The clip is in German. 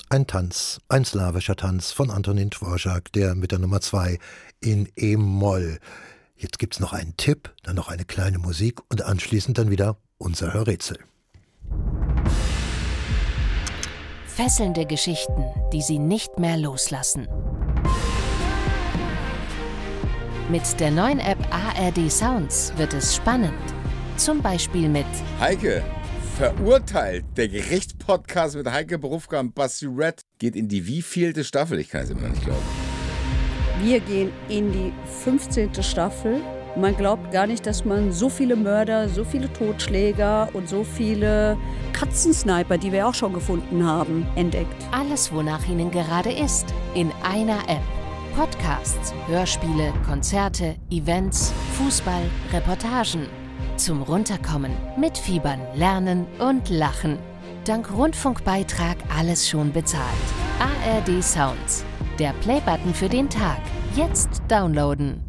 ein Tanz, ein slawischer Tanz von Antonín Dvořák, der mit der Nummer 2 in E-Moll. Jetzt gibt's noch einen Tipp, dann noch eine kleine Musik und anschließend dann wieder unser Hörrätsel. Fesselnde Geschichten, die Sie nicht mehr loslassen. Mit der neuen App ARD Sounds wird es spannend. Zum Beispiel mit Heike, verurteilt. Der Gerichtspodcast mit Heike Berufka und Basti Red geht in die wievielte Staffel? Ich kann es immer noch nicht glauben. Wir gehen in die 15. Staffel. Man glaubt gar nicht, dass man so viele Mörder, so viele Totschläger und so viele Katzensniper, die wir auch schon gefunden haben, entdeckt. Alles, wonach Ihnen gerade ist, in einer App. Podcasts, Hörspiele, Konzerte, Events, Fußball, Reportagen. Zum Runterkommen, mitfiebern, lernen und lachen. Dank Rundfunkbeitrag alles schon bezahlt. ARD Sounds. Der Playbutton für den Tag. Jetzt downloaden.